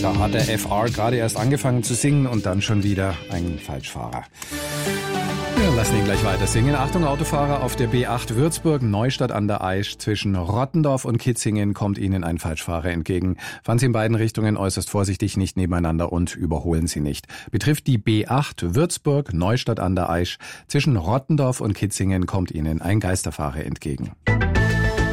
Da hat der FR gerade erst angefangen zu singen und dann schon wieder ein Falschfahrer. Wir lassen ihn gleich weiter singen. Achtung, Autofahrer, auf der B8 Würzburg, Neustadt an der Aisch, zwischen Rottendorf und Kitzingen kommt Ihnen ein Falschfahrer entgegen. Fahren Sie in beiden Richtungen äußerst vorsichtig, nicht nebeneinander und überholen Sie nicht. Betrifft die B8 Würzburg, Neustadt an der Aisch, zwischen Rottendorf und Kitzingen kommt Ihnen ein Geisterfahrer entgegen.